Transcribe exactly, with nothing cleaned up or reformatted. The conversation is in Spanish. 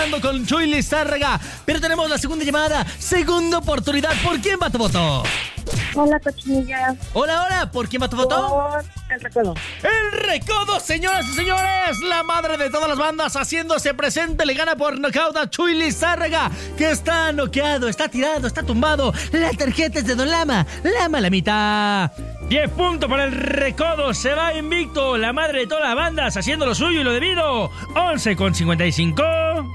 con Chuy Lizárraga, pero tenemos la segunda llamada, segunda oportunidad. ¿Por quién va tu voto? Hola, Cochinilla. Hola, hola, ¿por quién va tu voto? Por el Recodo. El Recodo, señoras y señores, la madre de todas las bandas haciéndose presente, le gana por nocaut a Chuy Lizárraga, que está noqueado, está tirado, está tumbado. La tarjeta es de Don Lama, Lama la mitad. diez puntos para el Recodo, se va invicto, la madre de todas las bandas haciendo lo suyo y lo debido. once con cincuenta y cinco.